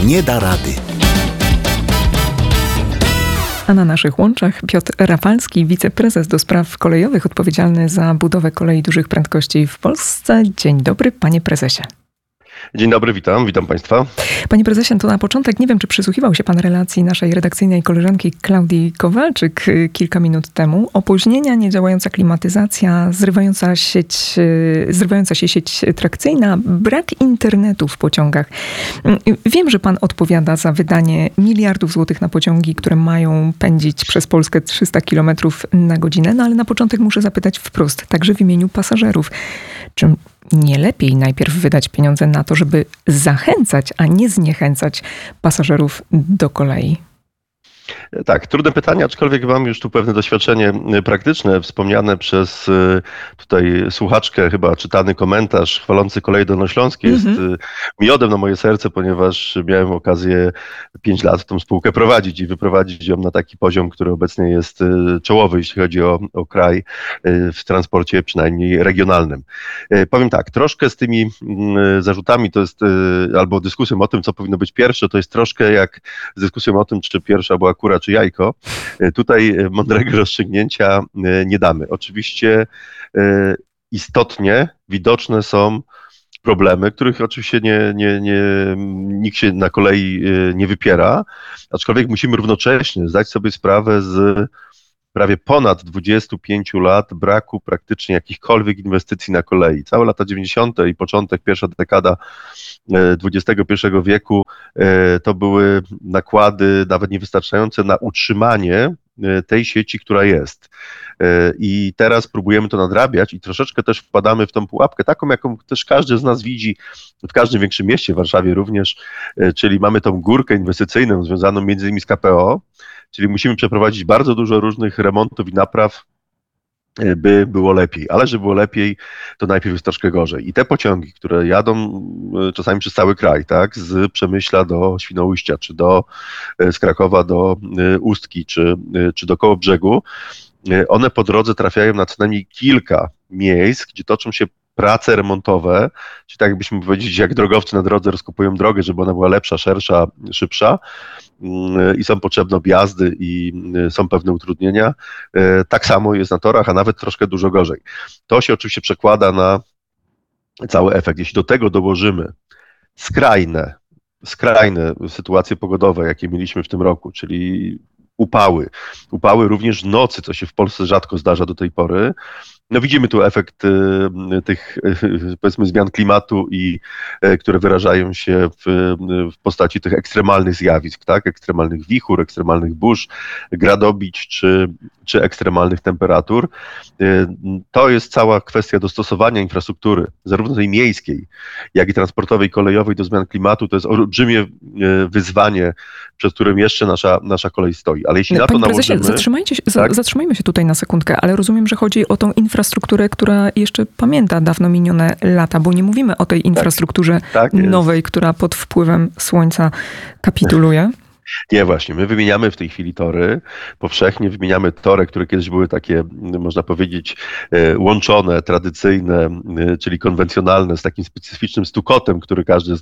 nie da rady. A na naszych łączach Piotr Rafalski, wiceprezes do spraw kolejowych, odpowiedzialny za budowę kolei dużych prędkości w Polsce. Dzień dobry, panie prezesie. Dzień dobry, witam Państwa. Panie prezesie, to na początek nie wiem, czy przysłuchiwał się pan relacji naszej redakcyjnej koleżanki Klaudii Kowalczyk kilka minut temu. Opóźnienia, niedziałająca klimatyzacja, zrywająca się sieć trakcyjna, brak internetu w pociągach. Wiem, że pan odpowiada za wydanie miliardów złotych na pociągi, które mają pędzić przez Polskę 300 km na godzinę, no ale na początek muszę zapytać wprost, także w imieniu pasażerów. Czy nie lepiej najpierw wydać pieniądze na to, żeby zachęcać, a nie zniechęcać pasażerów do kolei? Tak, trudne pytanie, aczkolwiek mam już tu pewne doświadczenie praktyczne, wspomniane przez tutaj słuchaczkę, chyba czytany komentarz chwalący koleje dolnośląskie jest miodem na moje serce, ponieważ miałem okazję 5 lat tą spółkę prowadzić i wyprowadzić ją na taki poziom, który obecnie jest czołowy, jeśli chodzi o kraj w transporcie przynajmniej regionalnym. Powiem tak, troszkę z tymi zarzutami to jest, albo dyskusją o tym, co powinno być pierwsze, to jest troszkę jak z dyskusją o tym, czy pierwsza była kura czy jajko. Tutaj mądrego rozstrzygnięcia nie damy. Oczywiście istotnie widoczne są problemy, których oczywiście nikt się na kolei nie wypiera, aczkolwiek musimy równocześnie zdać sobie sprawę z prawie ponad 25 lat braku praktycznie jakichkolwiek inwestycji na kolei. Całe lata 90. i początek, pierwsza dekada XXI wieku to były nakłady nawet niewystarczające na utrzymanie tej sieci, która jest. I teraz próbujemy to nadrabiać i troszeczkę też wpadamy w tą pułapkę, taką jaką też każdy z nas widzi w każdym większym mieście, w Warszawie również, czyli mamy tą górkę inwestycyjną związaną między innymi z KPO, czyli musimy przeprowadzić bardzo dużo różnych remontów i napraw, by było lepiej. Ale żeby było lepiej, to najpierw jest troszkę gorzej. I te pociągi, które jadą czasami przez cały kraj, tak, z Przemyśla do Świnoujścia, czy z Krakowa do Ustki, czy do Kołobrzegu, one po drodze trafiają na co najmniej kilka miejsc, gdzie toczą się prace remontowe, czyli tak jakbyśmy powiedzieć, jak drogowcy na drodze rozkupują drogę, żeby ona była lepsza, szersza, szybsza i są potrzebne objazdy i są pewne utrudnienia. Tak samo jest na torach, a nawet troszkę dużo gorzej. To się oczywiście przekłada na cały efekt. Jeśli do tego dołożymy skrajne sytuacje pogodowe, jakie mieliśmy w tym roku, czyli upały również w nocy, co się w Polsce rzadko zdarza do tej pory. No widzimy tu efekt tych, powiedzmy, zmian klimatu i które wyrażają się w postaci tych ekstremalnych zjawisk, tak? Ekstremalnych wichur, ekstremalnych burz, gradobić czy ekstremalnych temperatur. To jest cała kwestia dostosowania infrastruktury, zarówno tej miejskiej, jak i transportowej, kolejowej do zmian klimatu. To jest olbrzymie wyzwanie, przed którym jeszcze nasza kolej stoi. Ale jeśli na to nałożymy... Zatrzymajmy się tutaj na sekundkę, ale rozumiem, że chodzi o tą infrastrukturę, która jeszcze pamięta dawno minione lata, bo nie mówimy o tej infrastrukturze nowej, która pod wpływem słońca kapituluje. Nie, właśnie. My wymieniamy w tej chwili tory, powszechnie wymieniamy tory, które kiedyś były takie, można powiedzieć, łączone, tradycyjne, czyli konwencjonalne, z takim specyficznym stukotem, który każdy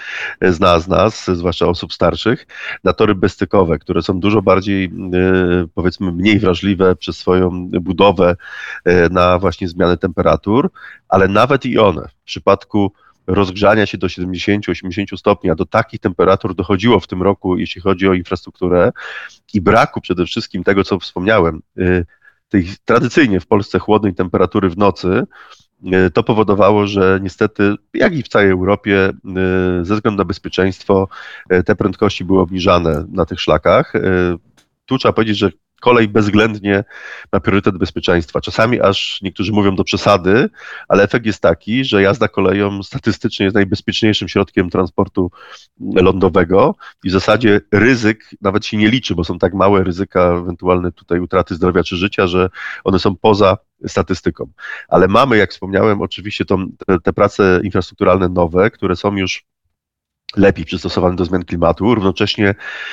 zna z nas, zwłaszcza osób starszych, na tory bezstykowe, które są dużo bardziej, powiedzmy, mniej wrażliwe przez swoją budowę na właśnie zmianę temperatur, ale nawet i one w przypadku rozgrzania się do 70-80 stopni, a do takich temperatur dochodziło w tym roku, jeśli chodzi o infrastrukturę i braku przede wszystkim tego, co wspomniałem, tej tradycyjnie w Polsce chłodnej temperatury w nocy, to powodowało, że niestety, jak i w całej Europie, ze względu na bezpieczeństwo, te prędkości były obniżane na tych szlakach. Tu trzeba powiedzieć, że kolej bezwzględnie ma priorytet bezpieczeństwa. Czasami aż niektórzy mówią do przesady, ale efekt jest taki, że jazda koleją statystycznie jest najbezpieczniejszym środkiem transportu lądowego i w zasadzie ryzyk nawet się nie liczy, bo są tak małe ryzyka ewentualne tutaj utraty zdrowia czy życia, że one są poza statystyką. Ale mamy, jak wspomniałem, oczywiście te prace infrastrukturalne nowe, które są już lepiej przystosowane do zmian klimatu. Równocześnie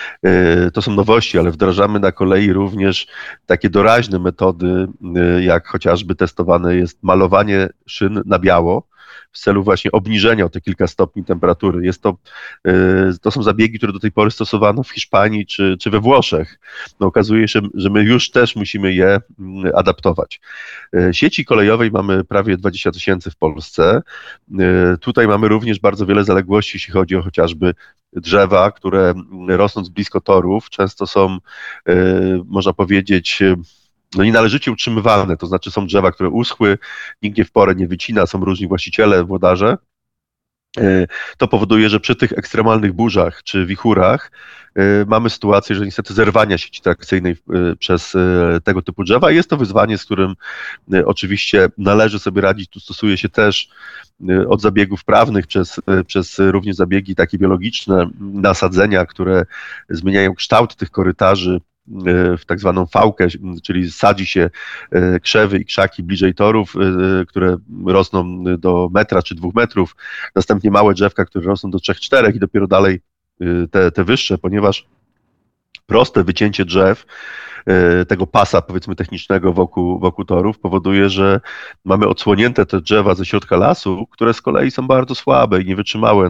to są nowości, ale wdrażamy na kolei również takie doraźne metody, jak chociażby testowane jest malowanie szyn na biało, w celu właśnie obniżenia o te kilka stopni temperatury. To są zabiegi, które do tej pory stosowano w Hiszpanii czy we Włoszech. No, okazuje się, że my już też musimy je adaptować. Sieci kolejowej mamy prawie 20 000 w Polsce. Tutaj mamy również bardzo wiele zaległości, jeśli chodzi o chociażby drzewa, które rosnąc blisko torów często są, można powiedzieć, no nienależycie utrzymywane, to znaczy są drzewa, które uschły, nikt je w porę nie wycina, są różni właściciele, włodarze. To powoduje, że przy tych ekstremalnych burzach czy wichurach mamy sytuację, że niestety zerwania sieci trakcyjnej przez tego typu drzewa. Jest to wyzwanie, z którym oczywiście należy sobie radzić. Tu stosuje się też od zabiegów prawnych przez również zabiegi takie biologiczne, nasadzenia, które zmieniają kształt tych korytarzy w tak zwaną fałkę, czyli sadzi się krzewy i krzaki bliżej torów, które rosną do 1 czy 2 metrów, następnie małe drzewka, które rosną do 3-4 i dopiero dalej te wyższe, ponieważ proste wycięcie drzew, tego pasa, powiedzmy, technicznego wokół torów powoduje, że mamy odsłonięte te drzewa ze środka lasu, które z kolei są bardzo słabe i niewytrzymałe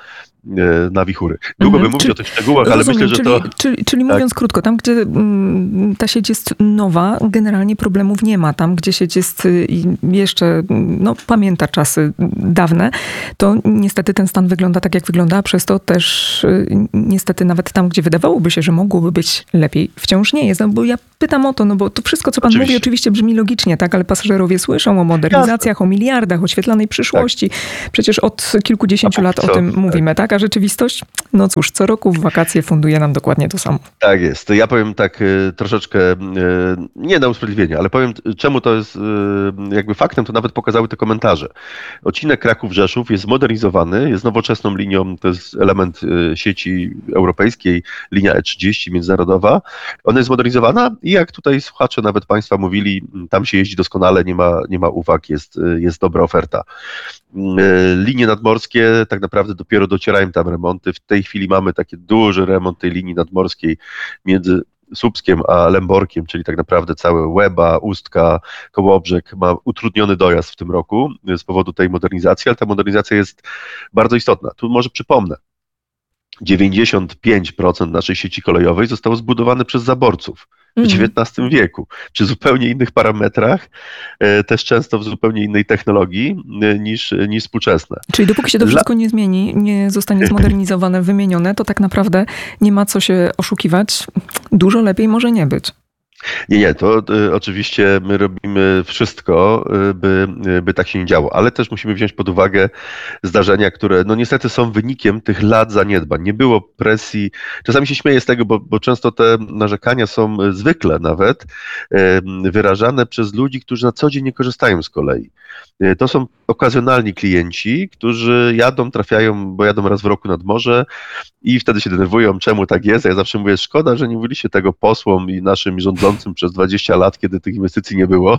na wichury. Długo bym mówił o tych szczegółach, ale rozumiem, myślę, że Czyli tak. mówiąc krótko, tam gdzie ta sieć jest nowa, generalnie problemów nie ma. Tam gdzie sieć jest jeszcze, pamięta czasy dawne, to niestety ten stan wygląda tak, jak wygląda, a przez to też niestety nawet tam, gdzie wydawałoby się, że mogłoby być lepiej, wciąż nie jest. No bo ja pytam o to, bo to wszystko, co pan mówi, oczywiście brzmi logicznie, tak, ale pasażerowie słyszą o modernizacjach, o miliardach, o świetlanej przyszłości. Tak. Przecież od kilkudziesięciu lat o tym mówimy, tak? A rzeczywistość, no cóż, co roku w wakacje funduje nam dokładnie to samo. Tak jest. Ja powiem tak troszeczkę, nie na usprawiedliwienie, ale powiem, czemu to jest jakby faktem, to nawet pokazały te komentarze. Odcinek Kraków-Rzeszów jest zmodernizowany, jest nowoczesną linią, to jest element sieci europejskiej, linia E30 międzynarodowa. Ona jest zmodernizowana i jak tutaj słuchacze nawet państwa mówili, tam się jeździ doskonale, nie ma uwag, jest dobra oferta. Linie nadmorskie tak naprawdę dopiero docierają tam remonty. W tej chwili mamy taki duży remont tej linii nadmorskiej między Słupskiem a Lęborkiem, czyli tak naprawdę całe Łeba, Ustka, Kołobrzeg ma utrudniony dojazd w tym roku z powodu tej modernizacji, ale ta modernizacja jest bardzo istotna. Tu może przypomnę, 95% naszej sieci kolejowej zostało zbudowane przez zaborców w XIX wieku, przy zupełnie innych parametrach, też często w zupełnie innej technologii niż współczesne. Czyli dopóki się to wszystko nie zmieni, nie zostanie zmodernizowane, wymienione, to tak naprawdę nie ma co się oszukiwać. Dużo lepiej może nie być. Nie, to oczywiście my robimy wszystko, by tak się nie działo, ale też musimy wziąć pod uwagę zdarzenia, które no niestety są wynikiem tych lat zaniedbań. Nie było presji, czasami się śmieję z tego, bo często te narzekania są zwykle nawet wyrażane przez ludzi, którzy na co dzień nie korzystają z kolei. To są okazjonalni klienci, którzy trafiają, bo jadą raz w roku nad morze i wtedy się denerwują, czemu tak jest. Ja zawsze mówię, szkoda, że nie mówiliście tego posłom i naszym rządzącym przez 20 lat, kiedy tych inwestycji nie było.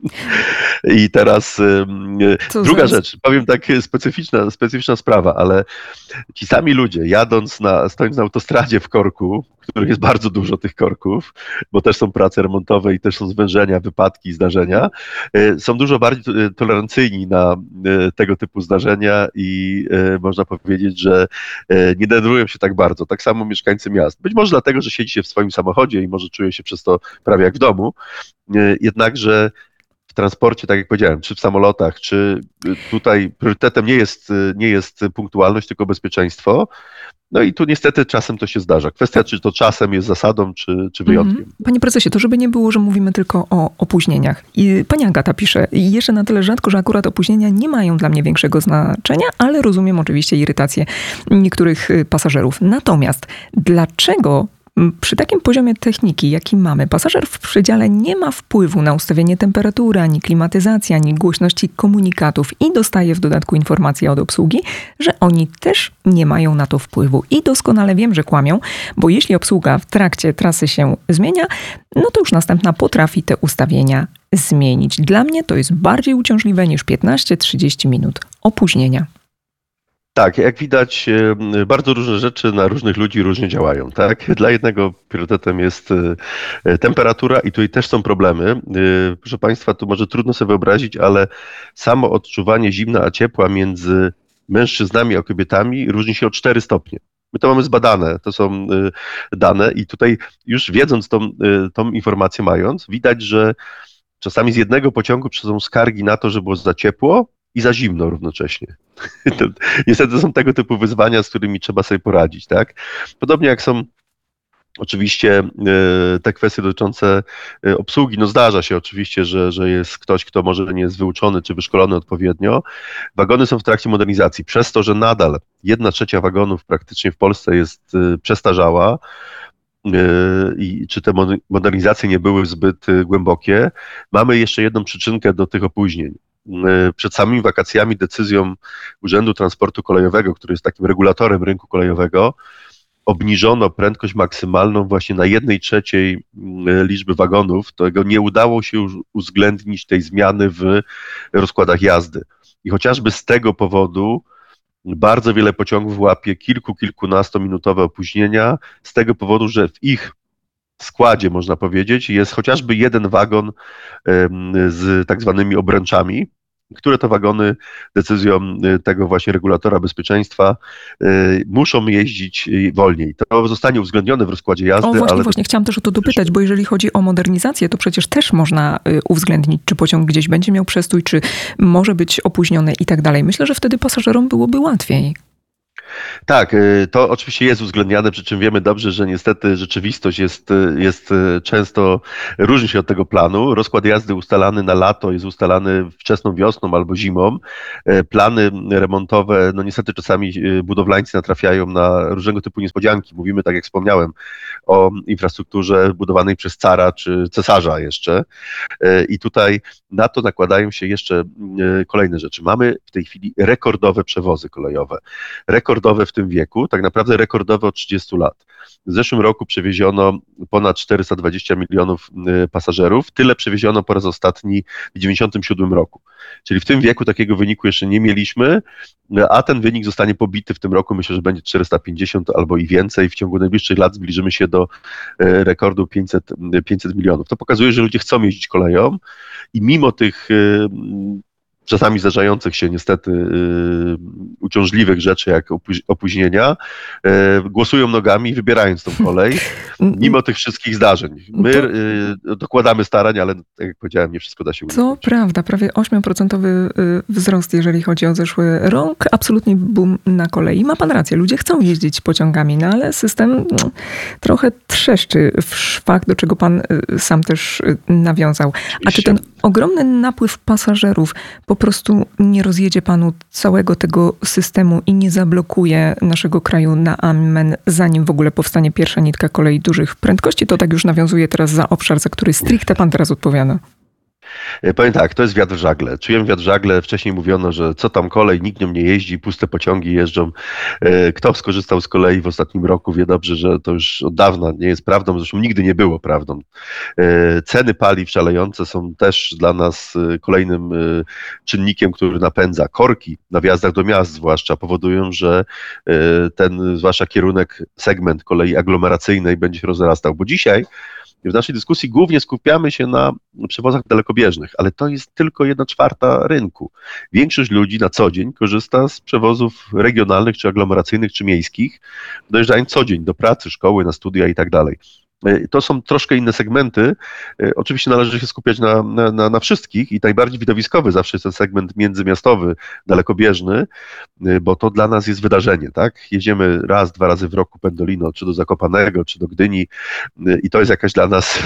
I teraz druga rzecz, powiem tak, specyficzna sprawa, ale ci sami ludzie stojąc na autostradzie w korku, w których jest bardzo dużo tych korków, bo też są prace remontowe i też są zwężenia, wypadki, zdarzenia, są dużo bardziej tolerancyjni na tego typu zdarzenia i można powiedzieć, że nie denerwują się tak bardzo. Tak samo mieszkańcy miast. Być może dlatego, że siedzi się w swoim samochodzie i może czuje się przez to prawie jak w domu, jednakże w transporcie, tak jak powiedziałem, czy w samolotach, czy tutaj priorytetem nie jest punktualność, tylko bezpieczeństwo. No i tu niestety czasem to się zdarza. Kwestia, czy to czasem jest zasadą, czy wyjątkiem. Panie prezesie, to żeby nie było, że mówimy tylko o opóźnieniach. I pani Agata pisze, jeszcze na tyle rzadko, że akurat opóźnienia nie mają dla mnie większego znaczenia, ale rozumiem oczywiście irytację niektórych pasażerów. Natomiast dlaczego przy takim poziomie techniki, jaki mamy, pasażer w przedziale nie ma wpływu na ustawienie temperatury, ani klimatyzacji, ani głośności komunikatów i dostaje w dodatku informację od obsługi, że oni też nie mają na to wpływu. I doskonale wiem, że kłamią, bo jeśli obsługa w trakcie trasy się zmienia, no to już następna potrafi te ustawienia zmienić. Dla mnie to jest bardziej uciążliwe niż 15-30 minut opóźnienia. Tak, jak widać, bardzo różne rzeczy na różnych ludzi różnie działają, tak? Dla jednego priorytetem jest temperatura i tutaj też są problemy. Proszę Państwa, tu może trudno sobie wyobrazić, ale samo odczuwanie zimna a ciepła między mężczyznami a kobietami różni się o 4 stopnie. My to mamy zbadane, to są dane i tutaj już wiedząc tą informację mając, widać, że czasami z jednego pociągu przychodzą skargi na to, że było za ciepło i za zimno równocześnie. To, niestety są tego typu wyzwania, z którymi trzeba sobie poradzić, tak? Podobnie jak są oczywiście te kwestie dotyczące obsługi, no zdarza się oczywiście, że jest ktoś, kto może nie jest wyuczony czy wyszkolony odpowiednio. Wagony są w trakcie modernizacji, przez to, że nadal 1/3 wagonów praktycznie w Polsce jest przestarzała, i czy te modernizacje nie były zbyt głębokie. Mamy jeszcze jedną przyczynkę do tych opóźnień. Przed samymi wakacjami decyzją Urzędu Transportu Kolejowego, który jest takim regulatorem rynku kolejowego, obniżono prędkość maksymalną właśnie na 1/3 liczby wagonów. Tego nie udało się już uwzględnić tej zmiany w rozkładach jazdy. I chociażby z tego powodu bardzo wiele pociągów łapie kilkunastominutowe opóźnienia, z tego powodu, że w ich składzie, można powiedzieć, jest chociażby jeden wagon z tak zwanymi obręczami, które to wagony decyzją tego właśnie regulatora bezpieczeństwa muszą jeździć wolniej. To zostanie uwzględnione w rozkładzie jazdy. Właśnie chciałam też o to dopytać, bo jeżeli chodzi o modernizację, to przecież też można uwzględnić, czy pociąg gdzieś będzie miał przestój, czy może być opóźniony i tak dalej. Myślę, że wtedy pasażerom byłoby łatwiej. Tak, to oczywiście jest uwzględniane, przy czym wiemy dobrze, że niestety rzeczywistość jest często, różni się od tego planu. Rozkład jazdy ustalany na lato jest ustalany wczesną wiosną albo zimą. Plany remontowe, no niestety czasami budowlańcy natrafiają na różnego typu niespodzianki. Mówimy, tak jak wspomniałem, o infrastrukturze budowanej przez cara czy cesarza jeszcze. I tutaj na to nakładają się jeszcze kolejne rzeczy. Mamy w tej chwili rekordowe przewozy kolejowe. Rekordowe w tym wieku, tak naprawdę rekordowe od 30 lat. W zeszłym roku przewieziono ponad 420 milionów pasażerów. Tyle przewieziono po raz ostatni w 1997 roku. Czyli w tym wieku takiego wyniku jeszcze nie mieliśmy, a ten wynik zostanie pobity w tym roku. Myślę, że będzie 450 albo i więcej. W ciągu najbliższych lat zbliżymy się do rekordu 500 milionów. To pokazuje, że ludzie chcą jeździć koleją i mimo tych czasami zdarzających się niestety uciążliwych rzeczy, jak opóźnienia, głosują nogami, wybierając tą kolej, mimo tych wszystkich zdarzeń. My dokładamy starań, ale tak jak powiedziałem, nie wszystko da się uniknąć. Co prawda, prawie 8% wzrost, jeżeli chodzi o zeszły rok. Absolutnie boom na kolei. Ma pan rację, ludzie chcą jeździć pociągami, no ale system trochę trzeszczy w szwach, do czego pan sam też nawiązał. A czy ten ogromny napływ pasażerów po prostu nie rozjedzie panu całego tego systemu i nie zablokuje naszego kraju na amen, zanim w ogóle powstanie pierwsza nitka kolei dużych prędkości? To tak już nawiązuje teraz za obszar, za który stricte pan teraz odpowiada. Powiem tak, to jest wiatr w żagle. Czujemy wiatr w żagle. Wcześniej mówiono, że co tam kolej, nikt nią nie jeździ, puste pociągi jeżdżą. Kto skorzystał z kolei w ostatnim roku, wie dobrze, że to już od dawna nie jest prawdą, zresztą nigdy nie było prawdą. Ceny paliw szalejące są też dla nas kolejnym czynnikiem, który napędza. Korki na wjazdach do miast zwłaszcza powodują, że ten zwłaszcza segment kolei aglomeracyjnej będzie się rozrastał, bo dzisiaj w naszej dyskusji głównie skupiamy się na przewozach dalekobieżnych, ale to jest tylko 1/4 rynku. Większość ludzi na co dzień korzysta z przewozów regionalnych, czy aglomeracyjnych, czy miejskich, dojeżdżając co dzień do pracy, szkoły, na studia i tak dalej. To są troszkę inne segmenty. Oczywiście należy się skupiać na wszystkich i najbardziej widowiskowy zawsze jest ten segment międzymiastowy, dalekobieżny, bo to dla nas jest wydarzenie, tak? Jedziemy raz, 2 razy w roku pendolino, czy do Zakopanego, czy do Gdyni i to jest jakaś dla nas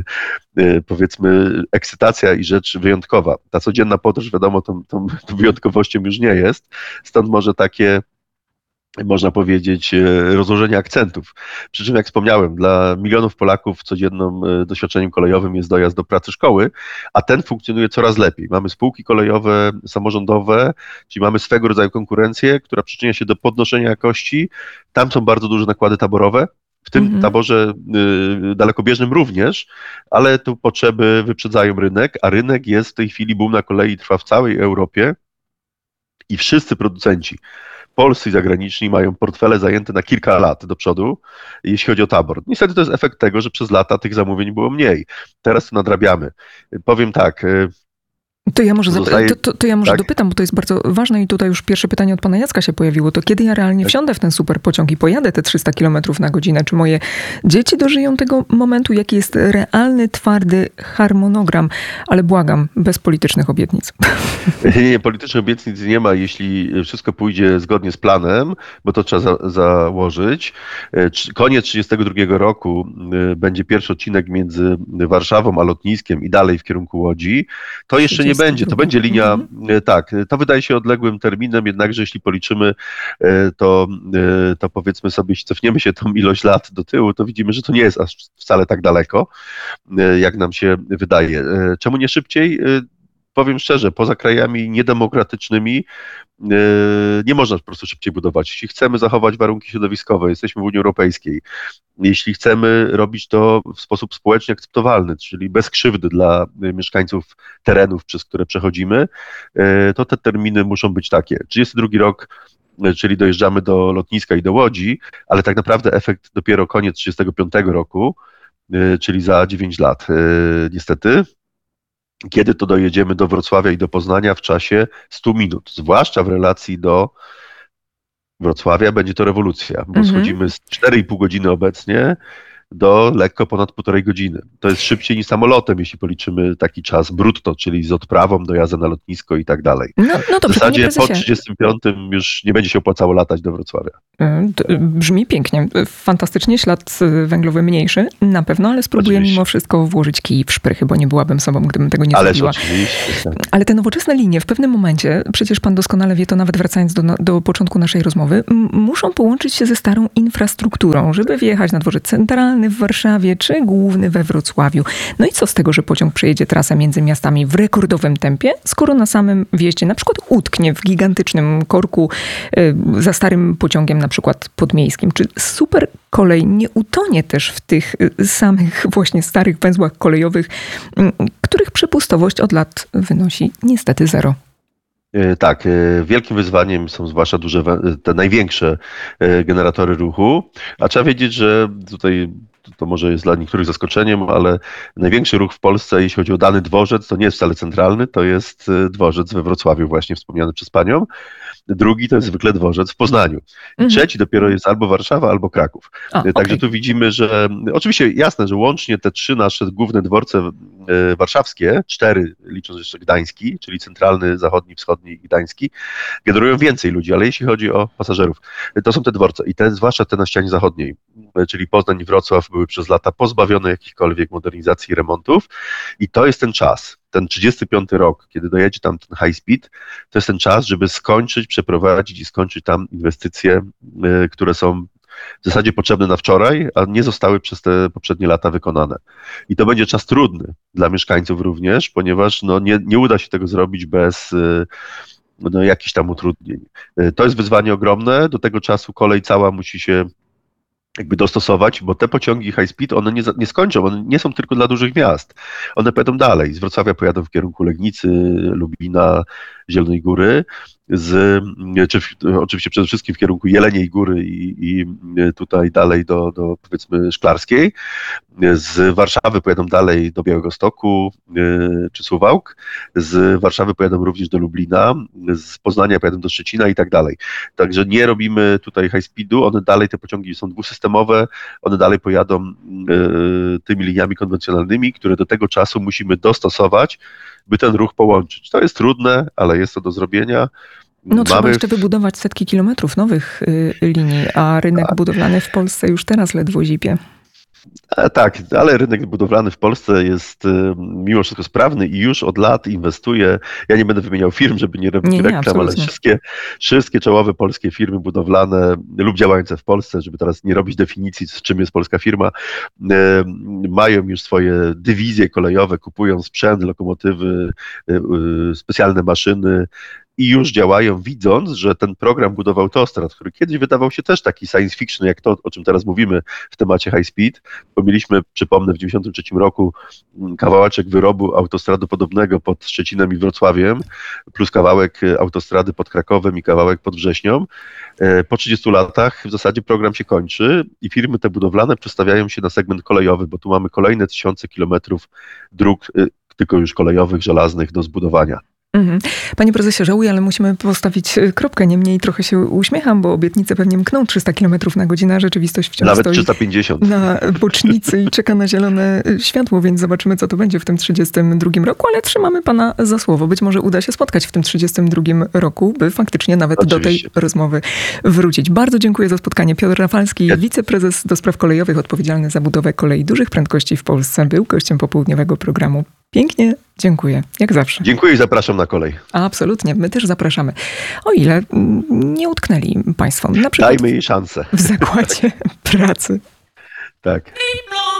powiedzmy ekscytacja i rzecz wyjątkowa. Ta codzienna podróż, wiadomo, tą wyjątkowością już nie jest, stąd może takie, można powiedzieć, rozłożenie akcentów. Przy czym, jak wspomniałem, dla milionów Polaków codziennym doświadczeniem kolejowym jest dojazd do pracy, szkoły, a ten funkcjonuje coraz lepiej. Mamy spółki kolejowe, samorządowe, czyli mamy swego rodzaju konkurencję, która przyczynia się do podnoszenia jakości. Tam są bardzo duże nakłady taborowe, w tym taborze dalekobieżnym również, ale tu potrzeby wyprzedzają rynek, a rynek jest w tej chwili, boom na kolei trwa w całej Europie i wszyscy producenci polscy i zagraniczni mają portfele zajęte na kilka lat do przodu, jeśli chodzi o tabor. Niestety to jest efekt tego, że przez lata tych zamówień było mniej. Teraz to nadrabiamy. Powiem tak. To ja może, to ja może tak? dopytam, bo to jest bardzo ważne i tutaj już pierwsze pytanie od pana Jacka się pojawiło. To kiedy ja realnie wsiądę w ten super pociąg i pojadę te 300 km na godzinę? Czy moje dzieci dożyją tego momentu? Jaki jest realny, twardy harmonogram? Ale błagam, bez politycznych obietnic. Nie, politycznych obietnic nie ma, jeśli wszystko pójdzie zgodnie z planem, bo to trzeba założyć. Koniec 1932 roku będzie pierwszy odcinek między Warszawą a lotniskiem i dalej w kierunku Łodzi. To jeszcze nie będzie, to będzie linia, tak, to wydaje się odległym terminem, jednakże jeśli policzymy, to powiedzmy sobie, jeśli cofniemy się tą ilość lat do tyłu, to widzimy, że to nie jest aż wcale tak daleko, jak nam się wydaje. Czemu nie szybciej? Powiem szczerze, poza krajami niedemokratycznymi nie można po prostu szybciej budować. Jeśli chcemy zachować warunki środowiskowe, jesteśmy w Unii Europejskiej, jeśli chcemy robić to w sposób społecznie akceptowalny, czyli bez krzywdy dla mieszkańców terenów, przez które przechodzimy, to te terminy muszą być takie. 32 rok, czyli dojeżdżamy do lotniska i do Łodzi, ale tak naprawdę efekt dopiero koniec 35 roku, czyli za 9 lat, niestety. Kiedy to dojedziemy do Wrocławia i do Poznania w czasie 100 minut, zwłaszcza w relacji do Wrocławia, będzie to rewolucja, bo schodzimy z 4,5 godziny obecnie do lekko ponad 1,5 godziny. To jest szybciej niż samolotem, jeśli policzymy taki czas brutto, czyli z odprawą, dojazdem na lotnisko i tak dalej. No dobrze, w zasadzie po prezesie. 35 już nie będzie się opłacało latać do Wrocławia. Brzmi pięknie. Fantastycznie, ślad węglowy mniejszy, na pewno, ale spróbuję mimo wszystko włożyć kij w szprychy, bo nie byłabym sobą, gdybym tego nie zrobiła. Oczywiście. Tak. Ale te nowoczesne linie w pewnym momencie, przecież pan doskonale wie to, nawet wracając do początku naszej rozmowy, muszą połączyć się ze starą infrastrukturą, żeby wjechać na dworzec centralny w Warszawie, czy główny we Wrocławiu. No i co z tego, że pociąg przejedzie trasę między miastami w rekordowym tempie, skoro na samym wjeździe na przykład utknie w gigantycznym korku za starym pociągiem na przykład podmiejskim. Czy super kolej nie utonie też w tych samych właśnie starych węzłach kolejowych, których przepustowość od lat wynosi niestety zero? Tak, wielkim wyzwaniem są zwłaszcza te największe generatory ruchu, a trzeba wiedzieć, że tutaj to może jest dla niektórych zaskoczeniem, ale największy ruch w Polsce, jeśli chodzi o dany dworzec, to nie jest wcale centralny, to jest dworzec we Wrocławiu właśnie wspomniany przez panią. Drugi to jest zwykle dworzec w Poznaniu. Trzeci dopiero jest albo Warszawa, albo Kraków. Także tu widzimy, że oczywiście jasne, że łącznie te 3 nasze główne dworce warszawskie, 4 licząc jeszcze gdański, czyli centralny, zachodni, wschodni i gdański, generują więcej ludzi, ale jeśli chodzi o pasażerów, to są te dworce i zwłaszcza te na ścianie zachodniej, czyli Poznań i Wrocław były przez lata pozbawione jakichkolwiek modernizacji i remontów i to jest ten czas. Ten 35 rok, kiedy dojedzie tam ten high speed, to jest ten czas, żeby przeprowadzić i skończyć tam inwestycje, które są w zasadzie potrzebne na wczoraj, a nie zostały przez te poprzednie lata wykonane. I to będzie czas trudny dla mieszkańców również, ponieważ nie uda się tego zrobić bez jakichś tam utrudnień. To jest wyzwanie ogromne, do tego czasu kolej cała musi się jakby dostosować, bo te pociągi high speed, one nie skończą, one nie są tylko dla dużych miast. One pojadą dalej. Z Wrocławia pojadą w kierunku Legnicy, Lubina, Zielonej Góry, oczywiście przede wszystkim w kierunku Jeleniej Góry i tutaj dalej do powiedzmy Szklarskiej. Z Warszawy pojadą dalej do Białegostoku czy Suwałk. Z Warszawy pojadą również do Lublina, z Poznania pojadą do Szczecina i tak dalej. Także nie robimy tutaj high speedu, one dalej, te pociągi są dwusystemowe, one dalej pojadą tymi liniami konwencjonalnymi, które do tego czasu musimy dostosować, by ten ruch połączyć. To jest trudne, ale jest to do zrobienia. Trzeba jeszcze wybudować setki kilometrów nowych linii, a rynek budowlany w Polsce już teraz ledwo zipie. Tak, ale rynek budowlany w Polsce jest mimo wszystko sprawny i już od lat inwestuje. Ja nie będę wymieniał firm, żeby nie robić reklam, ale wszystkie czołowe polskie firmy budowlane lub działające w Polsce, żeby teraz nie robić definicji, z czym jest polska firma, mają już swoje dywizje kolejowe, kupują sprzęt, lokomotywy, specjalne maszyny i już działają, widząc, że ten program budowy autostrad, który kiedyś wydawał się też taki science fiction, jak to, o czym teraz mówimy w temacie high speed, bo mieliśmy, przypomnę, w 1993 roku kawałeczek wyrobu autostrady podobnego pod Szczecinem i Wrocławiem, plus kawałek autostrady pod Krakowem i kawałek pod Wrześnią. Po 30 latach w zasadzie program się kończy i firmy te budowlane przestawiają się na segment kolejowy, bo tu mamy kolejne tysiące kilometrów dróg, tylko już kolejowych, żelaznych do zbudowania. Panie prezesie, żałuję, ale musimy postawić kropkę. Niemniej trochę się uśmiecham, bo obietnice pewnie mkną 300 km na godzinę, a rzeczywistość wciąż Nawet stoi 350. na bocznicy i czeka na zielone światło, więc zobaczymy, co to będzie w tym 32 roku, ale trzymamy pana za słowo. Być może uda się spotkać w tym 32 roku, by faktycznie nawet Oczywiście. do tej rozmowy wrócić. Bardzo dziękuję za spotkanie. Piotr Rafalski, wiceprezes do spraw kolejowych, odpowiedzialny za budowę kolei dużych prędkości w Polsce, był gościem popołudniowego programu. Pięknie dziękuję, jak zawsze. Dziękuję i zapraszam na kolej. Absolutnie, my też zapraszamy. O ile nie utknęli państwo, na przykład Dajmy jej szansę. w zakładzie pracy. Tak.